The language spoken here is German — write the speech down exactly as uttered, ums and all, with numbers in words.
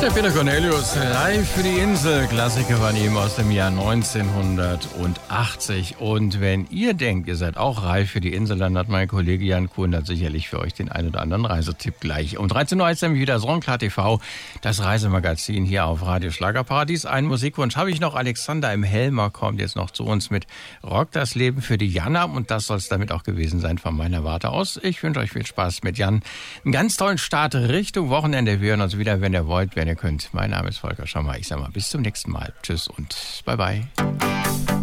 Der Peter Cornelius, Reif für die Insel. Klassiker von ihm aus dem Jahr neunzehnhundertachtzig. Und wenn ihr denkt, ihr seid auch reif für die Insel, dann hat mein Kollege Jan Kuhn sicherlich für euch den einen oder anderen Reisetipp gleich. Um dreizehn Uhr ist nämlich wieder Songklar T V, das Reisemagazin hier auf Radio Schlagerparadies. Einen Musikwunsch habe ich noch. Alexander im Helmer kommt jetzt noch zu uns mit Rock das Leben für die Jana. Und das soll es damit auch gewesen sein von meiner Warte aus. Ich wünsche euch viel Spaß mit Jan. Einen ganz tollen Start Richtung Wochenende. Wir hören uns wieder, wenn ihr wollt, wenn ihr könnt. Mein Name ist Volker Schammer. Ich sag mal, bis zum nächsten Mal. Tschüss und bye bye.